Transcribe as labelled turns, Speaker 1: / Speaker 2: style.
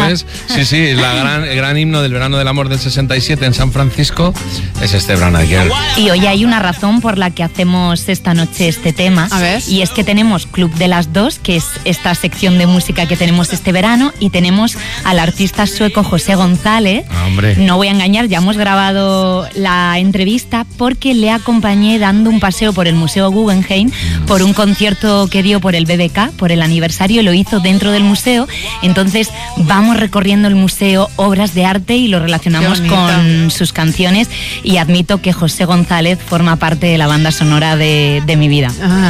Speaker 1: es. Sí, el gran himno del verano del amor del 67 en San Francisco es este Brown Eyed Girl.
Speaker 2: Y hoy hay una razón por la que hacemos esta noche este tema.
Speaker 3: A ver.
Speaker 2: Y es que tenemos Club de las Dos, que es esta sección de música que tenemos este verano, y tenemos al artista sueco José González.
Speaker 1: Hombre.
Speaker 2: No voy a engañar, ya hemos grabado la entrevista porque le acompañé dando un paseo por el Museo Guggenheim por un concierto que dio por el BBK, por el aniversario, lo hizo dentro del museo. Entonces vamos recorriendo el museo, obras de arte, y lo relacionamos con sus canciones, y admito que José González forma parte de la banda sonora de mi vida.